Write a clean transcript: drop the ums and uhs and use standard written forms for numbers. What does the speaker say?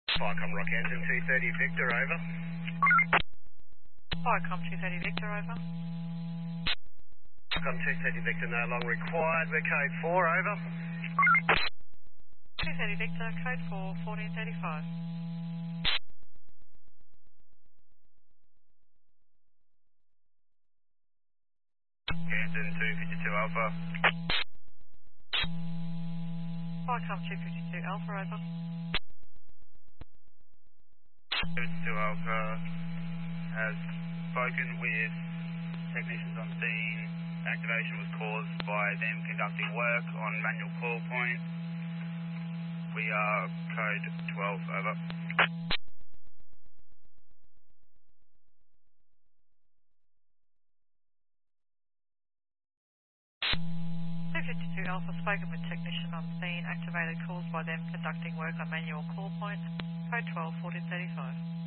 Viacom Rock Engine 230 Victor, over. Viacom 230 Victor, over. Viacom 230 Victor no longer required. We're code 4, over. 230 Victor, code 4, 1435. Engine 252 Alpha. Viacom 252 Alpha, over. 252 Alpha has spoken with technicians on scene. Activation was caused by them conducting work on manual call point. We are code 12, over. 252 Alpha, spoken with technician on scene, activated calls by them conducting work on manual call point, code 12, 1435.